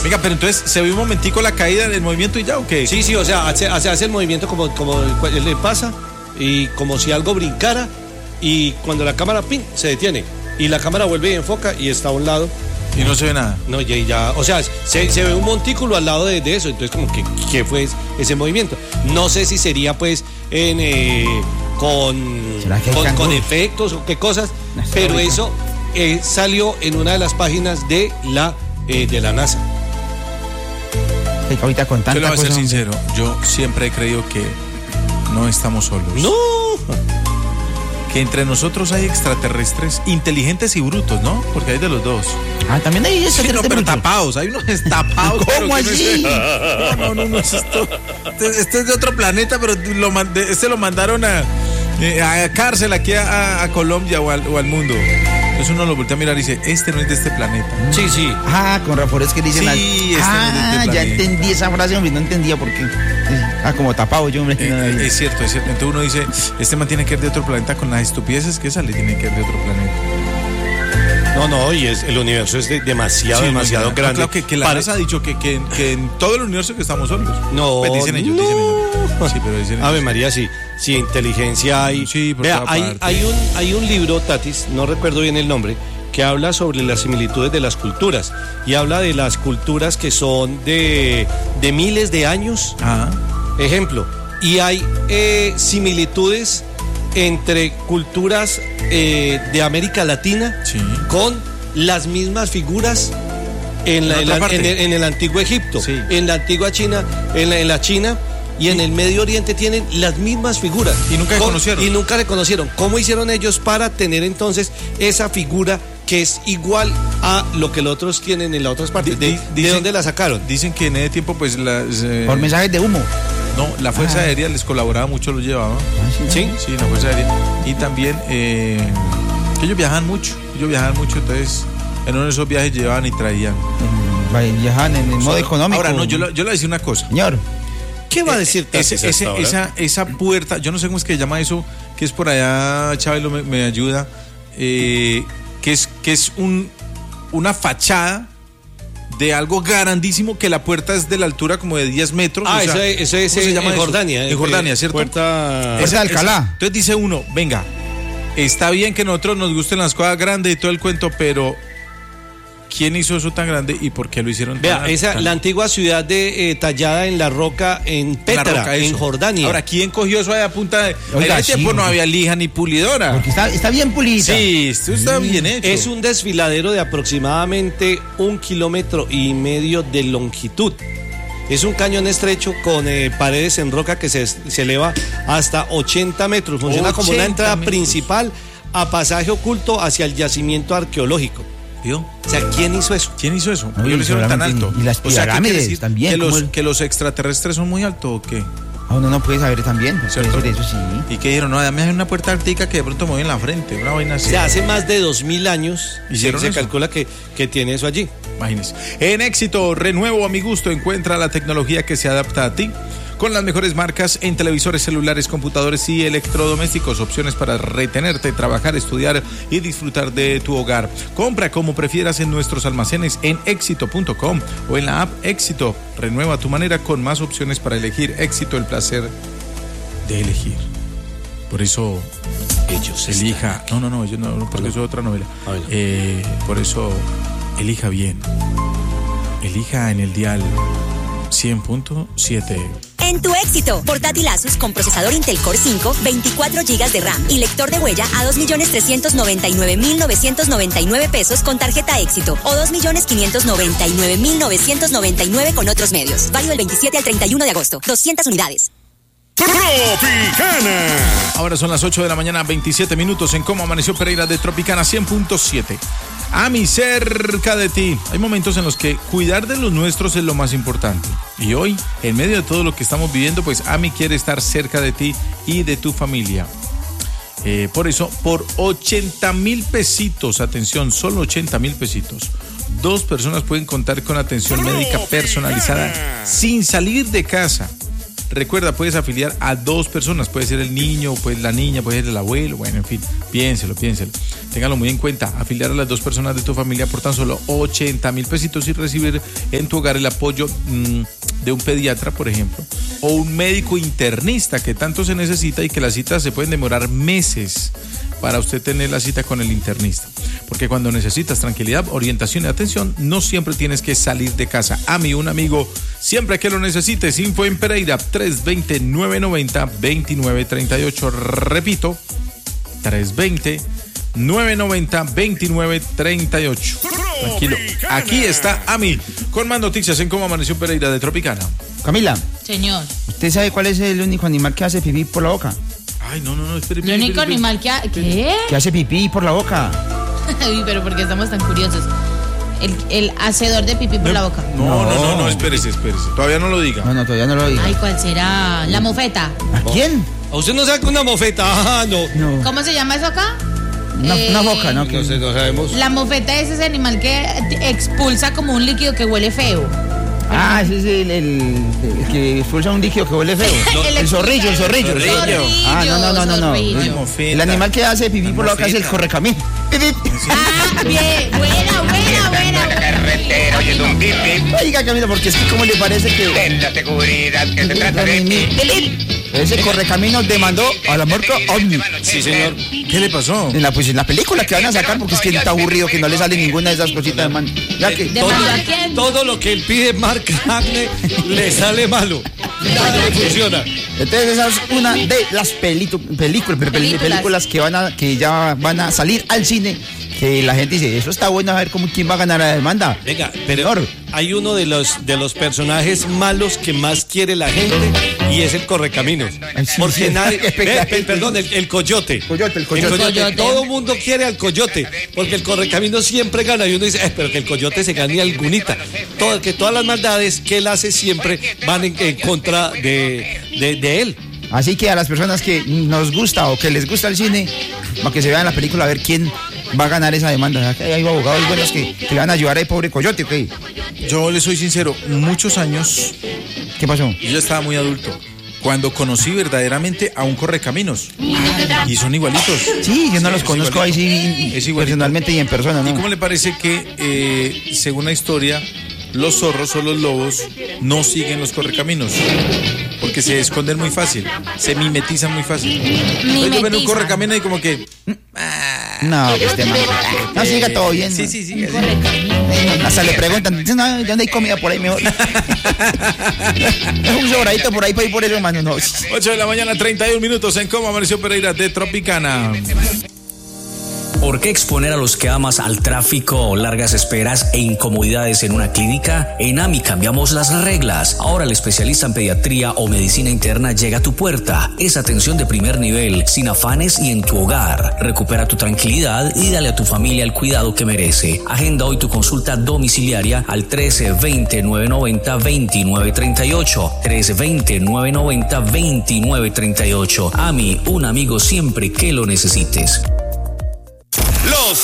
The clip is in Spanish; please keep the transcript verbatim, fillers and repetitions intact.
Venga, pero entonces se ve un momentico la caída del movimiento y ya, ¿o qué? Sí, sí, o sea, hace, hace, hace el movimiento como, como le pasa y como si algo brincara y cuando la cámara pin se detiene y la cámara vuelve y enfoca y está a un lado. Y no se ve nada. No, ya, ya o sea, se, se ve un montículo al lado de, de eso, entonces como que, ¿qué fue ese movimiento? No sé si sería pues en eh, con, con, con efectos o qué cosas, no, pero eso eh, salió en una de las páginas de la, eh, de la NASA. Ahorita con tanta yo le voy a ser cosa, sincero, yo siempre he creído que no estamos solos. No. Que entre nosotros hay extraterrestres inteligentes y brutos, ¿no? Porque hay de los dos. Ah, también hay extraterrestres. Sí, no, pero tapados, hay unos tapados. ¿Cómo así? No, no, no, no, es esto, este es de otro planeta, pero lo, este lo mandaron a, a cárcel aquí a, a Colombia o al, o al mundo. Entonces uno lo voltea a mirar y dice, este no es de este planeta. Sí, sí. Ah, con razón es que dicen. Sí, al... este ah, no es de este ya planeta. entendí esa frase, hombre, no entendía por qué. Ah, como tapado yo, hombre. Eh, no, es cierto, es cierto. Entonces uno dice, este man tiene que ir de otro planeta con las estupideces que sale, tiene que ir de otro planeta. No, no, y es, el universo es de, demasiado, sí, demasiado no, grande. No, claro que, que la Para... NASA ha dicho que, que, que en todo el universo que estamos solos. No, pues dicen ellos, no. dicen ellos. Sí, pero dicen ellos. Ave María, sí, sí, inteligencia hay. Sí, por Vea, toda hay, parte. hay, un, hay un libro, Tatis, no recuerdo bien el nombre, que habla sobre las similitudes de las culturas. Y habla de las culturas que son de, de miles de años. Ajá. Ejemplo, y hay eh, similitudes entre culturas eh, de América Latina sí. con las mismas figuras en, la, en, la, en, el, en el antiguo Egipto, sí. en la antigua China, en la, en la China y en el Medio Oriente tienen las mismas figuras. Y nunca reconocieron. Y nunca reconocieron. ¿Cómo hicieron ellos para tener entonces esa figura que es igual a lo que los otros tienen en las otras partes? ¿De, dicen, ¿de dónde la sacaron? Dicen que en ese tiempo pues las... Eh, por mensajes de humo. No, la Fuerza ah. Aérea les colaboraba mucho, los llevaba. Ah, ¿sí? Sí, la Fuerza Aérea. Y también eh, que ellos viajaban mucho, ellos viajaban mucho, entonces en uno de esos viajes llevaban y traían. En, viajaban en el modo económico. Ahora, no, yo, yo le voy a decir una cosa. Señor. ¿Qué va a decir eh, ese, ese, esa, esa puerta, yo no sé cómo es que se llama eso, que es por allá, Chávez me, me ayuda, eh, que es, que es un, una fachada de algo grandísimo, que la puerta es de la altura como de diez metros. Ah, o sea, eso es en Jordania. En Jordania, ¿cierto? Puerta... Es de Alcalá. Esa, entonces dice uno, venga, está bien que a nosotros nos gusten las cosas grandes y todo el cuento, pero ¿quién hizo eso tan grande y por qué lo hicieron Vea, tan esa, tan... la antigua ciudad de, eh, tallada en la roca en Petra, roca, en Jordania. Ahora, ¿quién cogió eso a punta de...? Oiga, en ese sí, tiempo no había lija ni pulidora. Porque está, está bien pulida. Sí, esto está sí. bien hecho. Es un desfiladero de aproximadamente un kilómetro y medio de longitud. Es un cañón estrecho con eh, paredes en roca que se, se eleva hasta ochenta metros. Funciona como una entrada metros. principal a pasaje oculto hacia el yacimiento arqueológico. ¿Vio? O sea, ¿quién hizo eso? ¿Quién hizo eso? No, ¿Por qué lo hicieron tan alto? Y las pirámides o sea, también. ¿Que los, el... ¿Que los extraterrestres son muy altos o qué? Ah, uno no puede saber también. ¿Cierto? Eso, eso sí. ¿Y qué dijeron? No, dame una puerta altica que de pronto me voy en la frente. Una vaina así. O sea, hace más de dos mil años ¿Hicieron se, se eso? calcula que, que tiene eso allí. Imagínese. En Éxito, renuevo a mi gusto, encuentra la tecnología que se adapta a ti. Con las mejores marcas en televisores, celulares, computadores y electrodomésticos. Opciones para retenerte, trabajar, estudiar y disfrutar de tu hogar. Compra como prefieras en nuestros almacenes en éxito punto com o en la app Éxito. Renueva tu manera con más opciones para elegir. Éxito, el placer de elegir. Por eso ellos elija. No, no, no, ellos no, porque eso es otra novela. Eh, por eso elija bien. Elija en el dial cien punto siete. En tu Éxito, portátil Asus con procesador Intel Core cinco, veinticuatro gigas de RAM y lector de huella a dos millones trescientos noventa y nueve mil novecientos noventa y nueve pesos con tarjeta Éxito o dos millones quinientos noventa y nueve mil novecientos noventa y nueve con otros medios. Válido del veintisiete al treinta y uno de agosto. doscientas unidades. Tropicana. Ahora son las ocho de la mañana, veintisiete minutos en Cómo Amaneció Pereira de Tropicana cien punto siete. A mi cerca de ti. Hay momentos en los que cuidar de los nuestros es lo más importante. Y hoy, en medio de todo lo que estamos viviendo, pues Ami quiere estar cerca de ti y de tu familia. Eh, por eso, por ochenta mil pesitos, atención, solo ochenta mil pesitos, dos personas pueden contar con atención médica personalizada sin salir de casa. Recuerda, puedes afiliar a dos personas, puede ser el niño, pues la niña, puede ser el abuelo, bueno, en fin, piénselo, piénselo. téngalo muy en cuenta, afiliar a las dos personas de tu familia por tan solo ochenta mil pesitos y recibir en tu hogar el apoyo mmm, de un pediatra, por ejemplo, o un médico internista que tanto se necesita y que las citas se pueden demorar meses para usted tener la cita con el internista. Porque cuando necesitas tranquilidad, orientación y atención, no siempre tienes que salir de casa. A mí, un amigo, siempre que lo necesites, info en Pereira, tres dos cero, nueve nueve cero, dos nueve tres ocho. Repito, tres dos cero, nueve nueve cero, dos nueve tres ocho. Tranquilo, aquí está Ami con más noticias en Cómo Amaneció Pereira de Tropicana. Camila. Señor. ¿Usted sabe cuál es el único animal que hace pipí por la boca? Ay, no, no, no, espere. El único espere, animal que... Ha... ¿Qué? Que hace pipí por la boca. Uy, pero ¿por qué estamos tan curiosos? El, el hacedor de pipí por no, la boca. No, no, no, no, no, espérese, espérese. Todavía no lo diga. No, no, todavía no lo diga. Ay, ¿cuál será? La mofeta. ¿A quién? ¿A usted no sabe que una mofeta? Ah, no. no. ¿Cómo se llama eso acá? Una, eh, una boca, ¿no? No sé, no sabemos. La mofeta es ese animal que expulsa como un líquido que huele feo. Ah, ese es el, el, el que expulsa un líquido que huele feo. No, el, el zorrillo, el zorrillo. El zorrillo. Ah, no, no, no, no, no. El animal que hace pipí por la boca es el correcamino. Ah, bien, buena, buena, buena. La carretera oyendo un pipí. Oiga, Camilo, porque es que ¿cómo le parece que... Ten la seguridad que se trata de mí. Ese correcamino demandó a la marca Omni. Sí, señor. ¿Qué le pasó? En la, pues, en la película que van a sacar, porque es que está aburrido que no le sale ninguna de esas cositas de man. Ya que todo, todo lo que él pide Mark Hagne le sale malo. No le funciona. Entonces esa es una de las películas, películas, películas que van a, que ya van a salir al cine. Que la gente dice, eso está bueno, a ver cómo quién va a ganar la demanda. Venga, pero hay uno de los de los personajes malos que más quiere la gente y es el Correcaminos. Ay, sí, porque sí, nadie, ve, perdón, el, el coyote. Coyote, el coyote. El coyote. Todo el mundo quiere al coyote, porque el Correcaminos siempre gana y uno dice, eh, pero que el coyote se gane algunita. Todo, que todas las maldades que él hace siempre van en, en contra de, de, de él. Así que a las personas que nos gusta o que les gusta el cine, para que se vean la película, a ver quién va a ganar esa demanda. Hay abogados buenos que, que le van a ayudar al pobre coyote, ¿ok? Yo le soy sincero, muchos años. ¿Qué pasó? Yo ya estaba muy adulto cuando conocí verdaderamente a un correcaminos. Y son igualitos. Sí, yo no sí, los conozco ahí sí, es personalmente y en persona, ¿no? ¿Y cómo le parece que, eh, según la historia, los zorros o los lobos no siguen los correcaminos? Porque se esconden muy fácil, se mimetizan muy fácil. Entonces ven un correcamino y como que... No, pues te mando. No, siga todo bien. Sí, sí, sí. Hasta le preguntan, no, ¿dónde hay comida por ahí mejor? Es un sobradito por ahí para ir por eso, hermano. No. ocho de la mañana, treinta y un minutos en Cómo Amaneció Pereira de Tropicana. ¿Por qué exponer a los que amas al tráfico, largas esperas e incomodidades en una clínica? En AMI cambiamos las reglas. Ahora el especialista en pediatría o medicina interna llega a tu puerta. Es atención de primer nivel, sin afanes y en tu hogar. Recupera tu tranquilidad y dale a tu familia el cuidado que merece. Agenda hoy tu consulta domiciliaria al trece veinte, novecientos noventa, veintinueve treinta y ocho. trece veinte, novecientos noventa, veintinueve treinta y ocho. AMI, un amigo siempre que lo necesites. Los